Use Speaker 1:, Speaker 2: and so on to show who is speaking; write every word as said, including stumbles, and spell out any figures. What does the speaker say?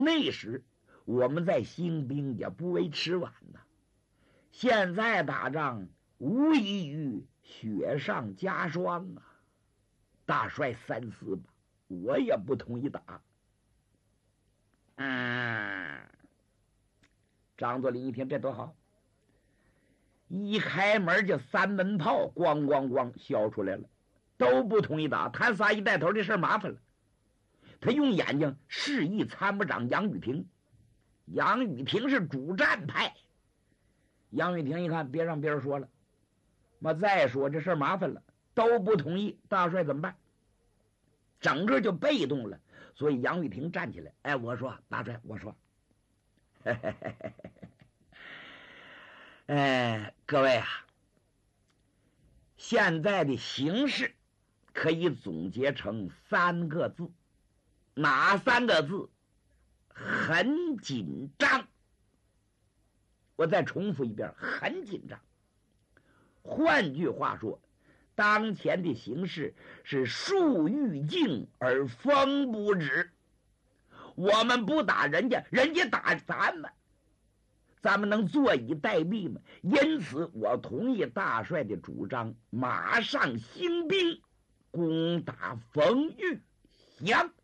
Speaker 1: 那时我们在兴兵也不为迟晚呐。现在打仗无异于雪上加霜啊！大帅三思吧，我也不同意打。嗯，张作霖一听这多好，一开门就三门炮咣咣咣削出来了，都不同意打。他仨一带头，这事儿麻烦了。他用眼睛示意参谋长杨宇霆，杨宇霆是主战派。杨宇霆一看，别让别人说了，妈再说这事儿麻烦了，都不同意，大帅怎么办？整个就被动了。所以杨宇霆站起来，哎，我说大帅，我说，嘿嘿嘿嘿嘿哎，各位啊，现在的形势可以总结成三个字，哪三个字？很紧张。我再重复一遍，很紧张。换句话说，当前的形势是树欲静而风不止。我们不打人家，人家打咱们，咱们能坐以待毙吗？因此我同意大帅的主张，马上兴兵攻打冯玉祥。